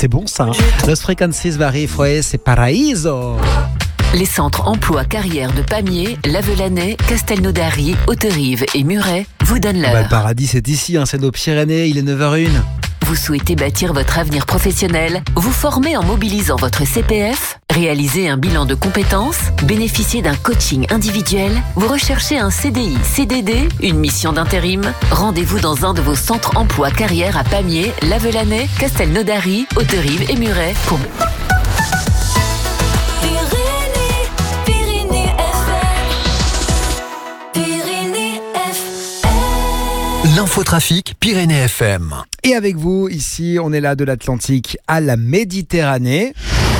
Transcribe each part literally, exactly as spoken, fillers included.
C'est bon ça, hein. Los Frequencies Vari Froes, c'est Paraíso. Les centres emploi carrière de Pamiers, Lavelanet, Castelnaudary, Haute-Rive et Muret vous donnent l'heure. Bah, le paradis c'est ici, hein, c'est nos Pyrénées, il est neuf heures zéro un. Vous souhaitez bâtir votre avenir professionnel, vous former en mobilisant votre C P F, réaliser un bilan de compétences, bénéficier d'un coaching individuel, vous recherchez un C D I, C D D, une mission d'intérim. Rendez-vous dans un de vos centres emploi carrière à Pamiers, Lavelanet, Castelnaudary, Haute-Rive et Muret pour... L'infotrafic Pyrénées F M. Et avec vous, ici, on est là de l'Atlantique à la Méditerranée.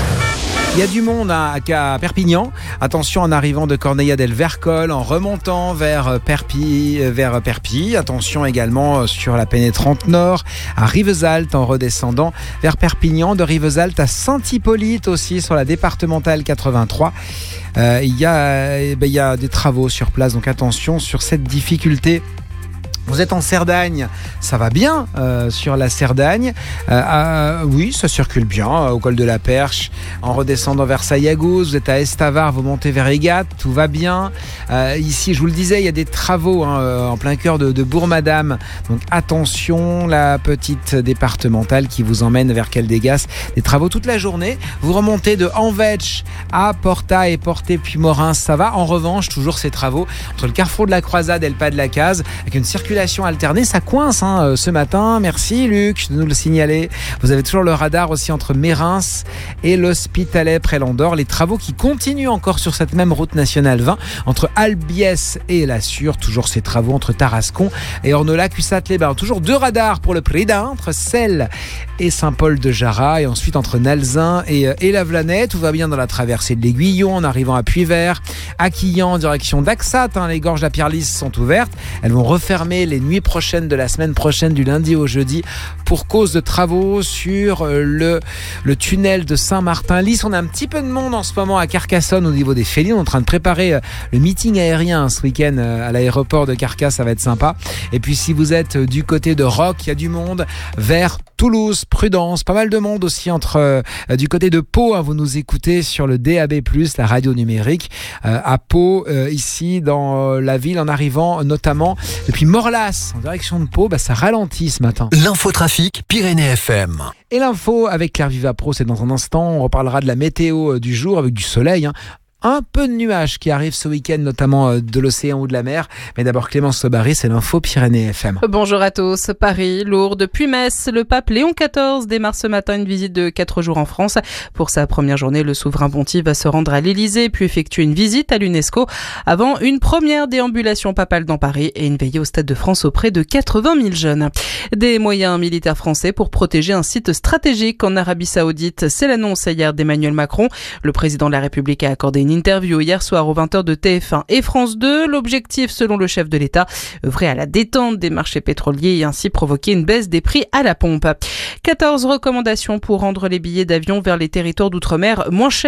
Il y a du monde à, à Perpignan. Attention en arrivant de Cornellà del Vercol, en remontant vers Perpi, vers Perpi. Attention également sur la pénétrante nord, à Rivesaltes, en redescendant vers Perpignan. De Rivesaltes à Saint-Hippolyte aussi, sur la départementale quatre-vingt-trois. Euh, il y a, eh ben, il y a des travaux sur place, donc attention sur cette difficulté. Vous êtes en Cerdagne, ça va bien euh, sur la Cerdagne. Euh, euh, oui, ça circule bien euh, au col de la Perche. En redescendant vers Sayagouz, vous êtes à Estavar, vous montez vers Égat, tout va bien. Euh, ici, je vous le disais, il y a des travaux hein, euh, en plein cœur de, de Bourg-Madame. Donc attention, la petite départementale qui vous emmène vers Caldegas. Des travaux toute la journée. Vous remontez de Anvetch à Porta et Porté puis Morins, ça va. En revanche, toujours ces travaux entre le carrefour de la Croisade et le pas de la Case, avec une circulation alternée, ça coince hein, ce matin. Merci Luc de nous le signaler. Vous avez toujours le radar aussi entre Mérins et l'Hospitalet près l'Andorre. Les travaux qui continuent encore sur cette même route nationale vingt entre Albiès et La Sûre. Toujours ces travaux entre Tarascon et Ornola-Cussat-les-Bains. Toujours deux radars pour le Prida entre Celles et Saint-Paul-de-Jarrat, et ensuite entre Nalzin et, et Lavelanet. Tout va bien dans la traversée de l'Aiguillon en arrivant à Puy-Vert. À Quillan en direction d'Axat, hein, les gorges de la Pierre-Lys sont ouvertes. Elles vont refermer les nuits prochaines de la semaine prochaine, du lundi au jeudi, pour cause de travaux sur le, le tunnel de Saint-Martin-Lys. On a un petit peu de monde en ce moment à Carcassonne au niveau des Félines. On est en train de préparer le meeting aérien ce week-end à l'aéroport de Carcasse, ça va être sympa. Et puis si vous êtes du côté de Roc, il y a du monde vers Toulouse, Prudence, pas mal de monde aussi entre euh, du côté de Pau, hein, vous nous écoutez sur le D A B plus, la radio numérique euh, à Pau, euh, ici dans euh, la ville, en arrivant notamment depuis Morlas en direction de Pau, bah, ça ralentit ce matin. L'infotrafic Pyrénées F M. Et l'info avec Claire Vivapro, c'est dans un instant. On reparlera de la météo du jour avec du soleil, hein. Un peu de nuages qui arrivent ce week-end, notamment de l'océan ou de la mer. Mais d'abord, Clémence Sobary, c'est l'info Pyrénées F M. Bonjour à tous. Paris, Lourdes, puis Metz. Le pape Léon quatorze démarre ce matin une visite de quatre jours en France. Pour sa première journée, le souverain pontife va se rendre à l'Élysée, puis effectuer une visite à l'UNESCO avant une première déambulation papale dans Paris et une veillée au Stade de France auprès de quatre-vingt mille jeunes. Des moyens militaires français pour protéger un site stratégique en Arabie Saoudite. C'est l'annonce hier d'Emmanuel Macron. Le président de la République a accordé une interview hier soir aux vingt heures de T F un et France deux. L'objectif, selon le chef de l'État, œuvrer à la détente des marchés pétroliers et ainsi provoquer une baisse des prix à la pompe. quatorze recommandations pour rendre les billets d'avion vers les territoires d'outre-mer moins chers.